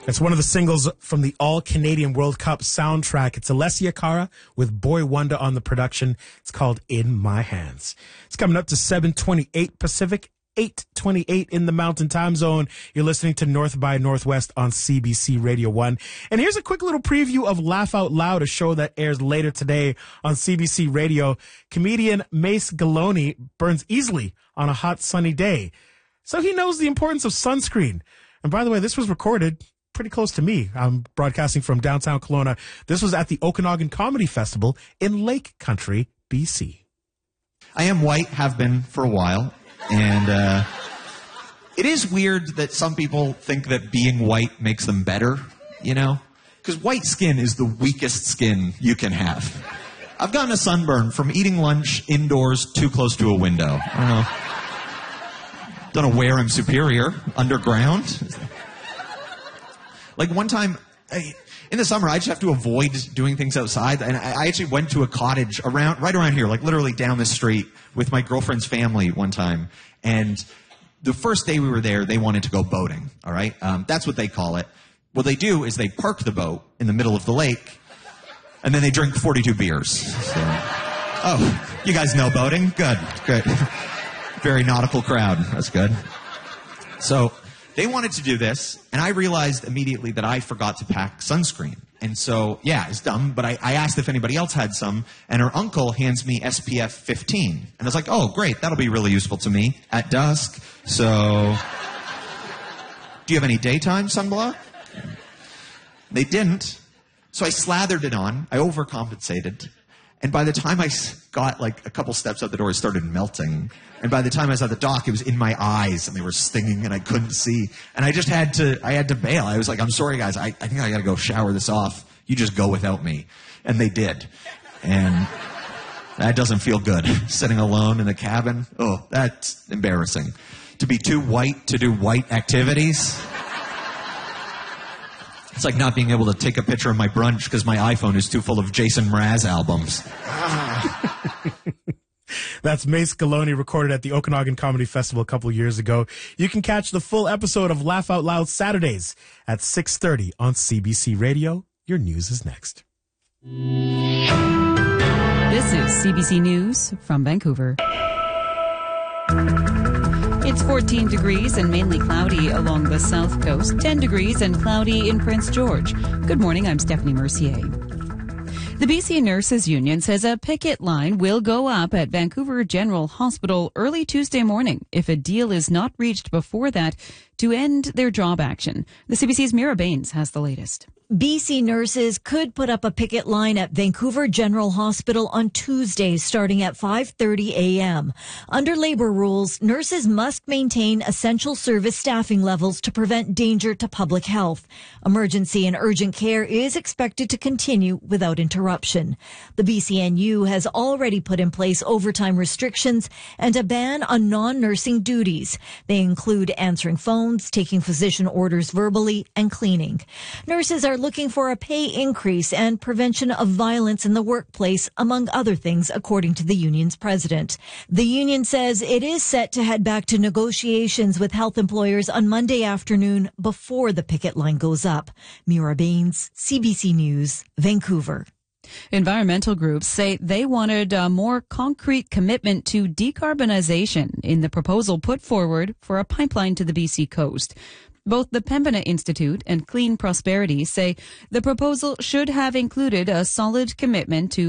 It's one of the singles from the All-Canadian World Cup soundtrack. It's Alessia Cara with Boy Wonder on the production. It's called In My Hands. It's coming up to 7:28 Pacific, 8:28 in the Mountain Time Zone. You're listening to North by Northwest on CBC Radio 1. And here's a quick little preview of Laugh Out Loud, a show that airs later today on CBC Radio. Comedian Mace Galoni burns easily on a hot, sunny day. So he knows the importance of sunscreen. And by the way, this was recorded pretty close to me. I'm broadcasting from downtown Kelowna. This was at the Okanagan Comedy Festival in Lake Country, BC. I am white, have been for a while, and it is weird that some people think that being white makes them better, you know? Because white skin is the weakest skin you can have. I've gotten a sunburn from eating lunch indoors too close to a window. Don't know where I'm superior, underground. Like one time, in the summer, I just have to avoid doing things outside. And I actually went to a cottage right around here, like literally down the street with my girlfriend's family one time. And the first day we were there, they wanted to go boating, all right? That's what they call it. What they do is they park the boat in the middle of the lake, and then they drink 42 beers. So, oh, you guys know boating? Good, great. Very nautical crowd. That's good. So they wanted to do this, and I realized immediately that I forgot to pack sunscreen. And so, yeah, it's dumb, but I asked if anybody else had some, and her uncle hands me SPF 15. And I was like, oh, great, that'll be really useful to me at dusk. So, do you have any daytime sunblock? They didn't. So I slathered it on. I overcompensated. And by the time I got like a couple steps out the door, it started melting. And by the time I was at the dock, it was in my eyes and they were stinging and I couldn't see. And I had to bail. I was like, I'm sorry guys, I think I gotta go shower this off. You just go without me. And they did. And that doesn't feel good. Sitting alone in the cabin. Oh, that's embarrassing. To be too white to do white activities. It's like not being able to take a picture of my brunch because my iPhone is too full of Jason Mraz albums. That's Mace Galoni, recorded at the Okanagan Comedy Festival a couple years ago. You can catch the full episode of Laugh Out Loud Saturdays at 6:30 on CBC Radio. Your news is next. This is CBC News from Vancouver. It's 14 degrees and mainly cloudy along the south coast, 10 degrees and cloudy in Prince George. Good morning, I'm Stephanie Mercier. The BC Nurses Union says a picket line will go up at Vancouver General Hospital early Tuesday morning if a deal is not reached before that to end their job action. The CBC's Mira Baines has the latest. BC nurses could put up a picket line at Vancouver General Hospital on Tuesday starting at 5:30 a.m. Under labor rules, nurses must maintain essential service staffing levels to prevent danger to public health. Emergency and urgent care is expected to continue without interruption. The BCNU has already put in place overtime restrictions and a ban on non-nursing duties. They include answering phones, taking physician orders verbally, and cleaning. Nurses are looking for a pay increase and prevention of violence in the workplace, among other things, according to the union's president. The union says it is set to head back to negotiations with health employers on Monday afternoon before the picket line goes up. Mira Baines, CBC News, Vancouver. Environmental groups say they wanted a more concrete commitment to decarbonization in the proposal put forward for a pipeline to the BC coast. Both the Pembina Institute and Clean Prosperity say the proposal should have included a solid commitment to